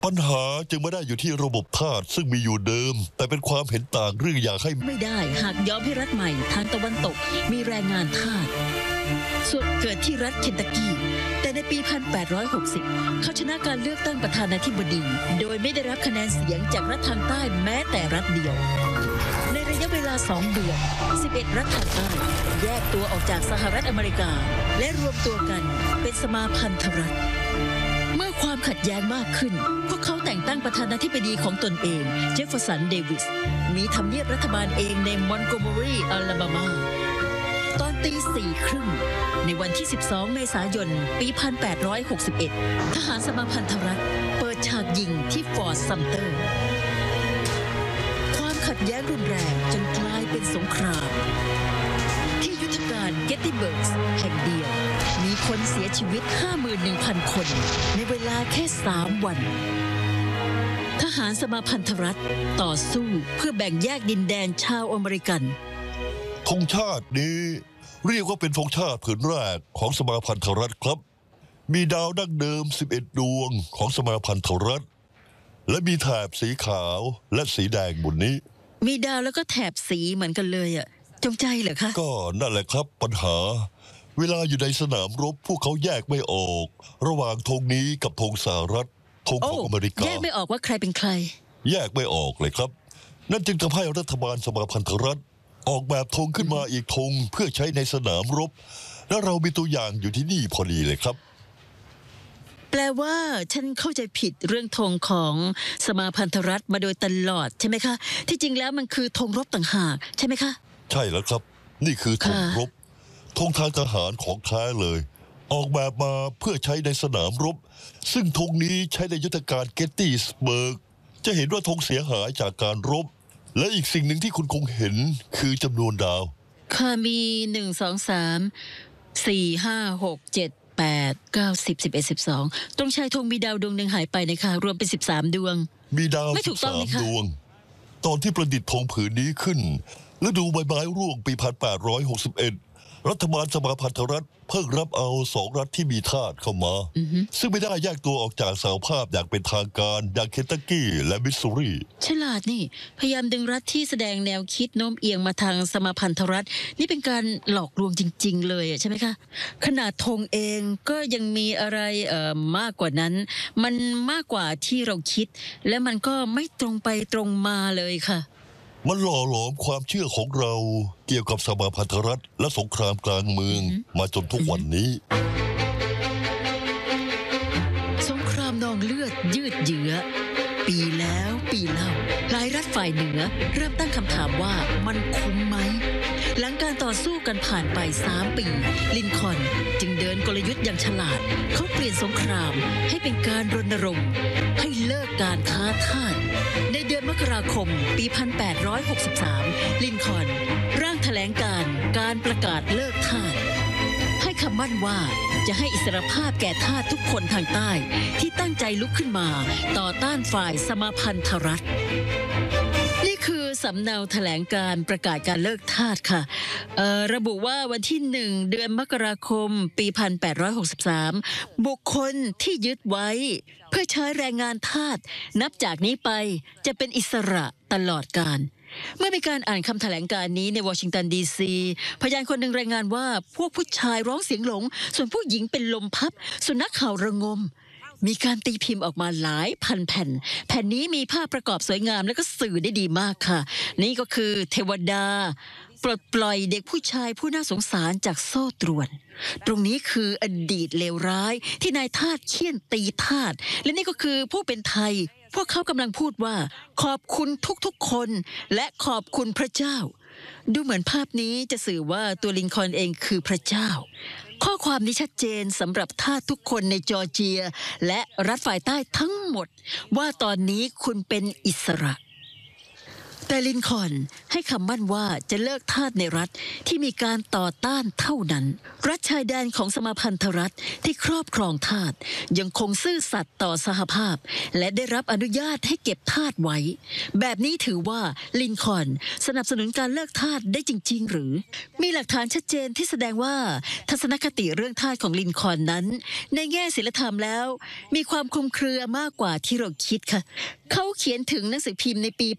ปัญหาจึงไม่ได้อยู่ที่ระบบทาสซึ่งมีอยู่เดิมแต่เป็นความเห็นต่างเรื่องอยากให้ไม่ได้หากยอมให้รัฐใหม่ทางตะวันตกมีแรงงานทาสส่วนเกิดที่รัฐเคนตักกี้แต่ในปี 1860 เขาชนะการเลือกตั้งประธานาธิบดีโดยไม่ได้รับคะแนนเสียงจากรัฐทางใต้แม้แต่รัฐเดียวในระยะเวลา2 เดือน 11 รัฐทางใต้แยกตัวออกจากสหรัฐอเมริกาและรวมตัวกันเป็นสมาพันธรัฐเมื่อความขัดแย้งมากขึ้นพวกเขาแต่งตั้งประธานาธิบดีของตนเองเจฟเฟอร์สันเดวิสมีทำเนียบรัฐบาลเองในมอนโกเมอรีอลาบามาตอนตี 4:30 ในวันที่ 12 เมษายน ปี 1861 ทหารสมาพันธรัฐเปิดฉากยิงที่ฟอร์ตซัมเตอร์ความขัดแย้งรุนแรงจนกลายเป็นสงครามที่ยุทธการเกตติเบิร์กแห่งเดียวมีคนเสียชีวิต 51,000 คนในเวลาแค่ 3 วันทหารสมาพันธรัฐต่อสู้เพื่อแบ่งแยกดินแดนชาวอเมริกันธงชาตินี้เรียกว่าเป็นธงชาติผืนแรกของสมาพันธรัฐครับมีดาวดั้งเดิม11 ดวงของสมาพันธรัฐและมีแถบสีขาวและสีแดงบนนี้มีดาวแล้วก็แถบสีเหมือนกันเลยอ่ะจงใจเหรอคะก็นั่นแหละครับปัญหาเวลาอยู่ในสนามรบพวกเขาแยกไม่ออกระหว่างธงนี้กับธงสหรัฐธงของอเมริกาแยกไม่ออกว่าใครเป็นใครแยกไม่ออกเลยครับนั่นจึงทำให้รัฐบาลสมาพันธรัฐออกแบบธงขึ้นมาอีกธงเพื่อใช้ในสนามรบและเรามีตัวอย่างอยู่ที่นี่พอดีเลยครับแปลว่าฉันเข้าใจผิดเรื่องธงของสมาพันธรัฐมาโดยตลอดใช่ไหมคะที่จริงแล้วมันคือธงรบต่างหากใช่ไหมคะใช่แล้วครับนี่คือธงรบธงทางทหารของแท้เลยออกแบบมาเพื่อใช้ในสนามรบซึ่งธงนี้ใช้ในยุทธการเกตตี้สเบิร์กจะเห็นว่าธงเสียหายจากการรบและอีกสิ่งหนึ่งที่คุณคงเห็นคือจำนวนดาวค่ะมี1 2 3 4 5 6 7 8 9 10 11 12ตรงชายธงมีดาวดวงหนึ่งหายไปนะคะรวมเป็น13 ดวงมีดาว13 ดวงตอนที่ประดิษฐ์ธงผืนนี้ขึ้นฤดูใบไม้ร่วงปี 1861 รัฐบาลสมาพันธรัฐเพิ่งรับเอา2 รัฐที่มีทาสเข้ามาซึ่งไม่ได้แยกตัวออกจากสหภาพอย่างเป็นทางการอย่างเคนตักกี้และมิสซูรีฉลาดนี่พยายามดึงรัฐที่แสดงแนวคิดโน้มเอียงมาทางสมาพันธรัฐนี่เป็นการหลอกลวงจริงๆเลยใช่ไหมคะขนาดธงเองก็ยังมีอะไรมากกว่านั้นมันมากกว่าที่เราคิดและมันก็ไม่ตรงไปตรงมาเลยค่ะมันหล่อหลอมความเชื่อของเราเกี่ยวกับสมาพันธรัฐและสงครามกลางเมืองมาจนทุกวันนี้สงครามนองเลือดยืดเยื้อปีแล้วปีเล่าหลายรัฐฝ่ายเหนือเริ่มตั้งคำถามว่ามันคุ้มไหมหลังการต่อสู้กันผ่านไป3 ปีลินคอล์นจึงเดินกลยุทธ์อย่างฉลาดเขาเปลี่ยนสงครามให้เป็นการรณรงค์ให้เลิกการค้าทาสในเดือนมกราคมปี 1863 ลินคอล์นร่างแถลงการประกาศเลิกทาสให้คำมั่นว่าจะให้อิสรภาพแก่ทาสทุกคนทางใต้ที่ตั้งใจลุกขึ้นมาต่อต้านฝ่ายสมาพันธรัฐนี่คือสำเนาแถลงการประกาศการเลิกทาสค่ะระบุว่าวันที่1 เดือนมกราคมปี 1863 บุคคลที่ยึดไว้เพื่อใช้แรงงานทาสนับจากนี้ไปจะเป็นอิสระตลอดกาลเมื่อมีการอ่านคำแถลงการนี้ในวอชิงตันดีซีพยานคนหนึ่งรายงานว่าพวกผู้ชายร้องเสียงหลงส่วนผู้หญิงเป็นลมพับสุนัขเห่าระงมมีการตีพิมพ์ออกมาหลายพันแผ่นแผ่นนี้มีภาพประกอบสวยงามและก็สื่อได้ดีมากค่ะนี่ก็คือเทวดาปลดปล่อยเด็กผู้ชายผู้น่าสงสารจากโซ่ตรวนตรงนี้คืออดีตเลวร้ายที่นายทาสเฆี่ยนตีทาสและนี่ก็คือผู้เป็นไทยพวกเขากำลังพูดว่าขอบคุณทุกๆคนและขอบคุณพระเจ้าดูเหมือนภาพนี้จะสื่อว่าตัวลินคอล์นเองคือพระเจ้าข้อความนี้ชัดเจนสำหรับทาสทุกคนในจอร์เจียและรัฐฝ่ายใต้ทั้งหมดว่าตอนนี้คุณเป็นอิสระแต่ลินคอล์นให้คำมั่นว่าจะเลิกทาสในรัฐที่มีการต่อต้านเท่านั้นรัฐชายแดนของสมาพันธรัฐที่ครอบครองทาสยังคงซื่อสัตย์ต่อสหภาพและได้รับอนุญาตให้เก็บทาสไว้แบบนี้ถือว่าลินคอล์นสนับสนุนการเลิกทาสได้จริงๆหรือมีหลักฐานชัดเจนที่แสดงว่าทัศนคติเรื่องทาสของลินคอล์นนั้นในแง่ศีลธรรมแล้วมีความคลุมเครือมากกว่าที่เราคิดค่ะเขาเขียนถึงหนังสือพิมพ์ในปี